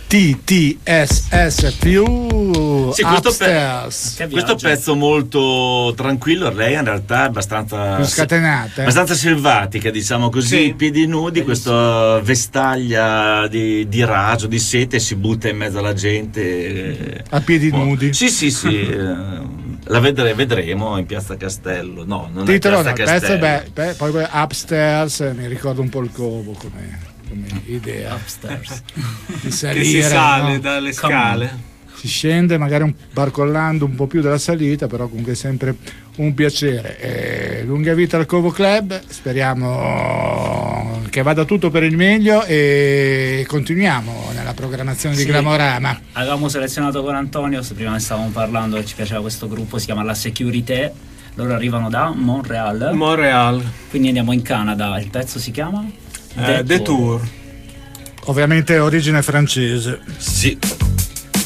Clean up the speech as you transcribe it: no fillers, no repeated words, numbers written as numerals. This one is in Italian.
TTSS più sì, Upstairs. Questo pezzo molto tranquillo, lei in realtà è abbastanza più scatenata, abbastanza selvatica, diciamo così, sì. Piedi nudi, questa vestaglia di raggio, di sete, si butta in mezzo alla gente a piedi nudi. Sì. La vedremo in Piazza Castello. No, non titolo è Piazza del Castello. pezzo, poi Upstairs mi ricorda un po' il Covo come idea. Upstairs. Di salire, che si sale, no? dalle scale, si scende magari barcollando un po' più della salita, però comunque è sempre un piacere. Lunga vita al Covo Club, speriamo che vada tutto per il meglio e continuiamo nella programmazione di Glamorama. Avevamo selezionato con Antonio, prima ne stavamo parlando, ci piaceva questo gruppo, si chiama La Sécurité, loro arrivano da Montréal, quindi andiamo in Canada, il pezzo si chiama? The Tour. Ovviamente origine francese. Sì.